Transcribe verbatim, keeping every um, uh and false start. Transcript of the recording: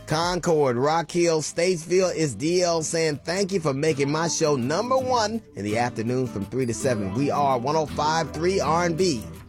Concord, Rock Hill, Statesville, it's D L saying thank you for making my show number one in the afternoon from three to seven. We are one oh five point three R and B.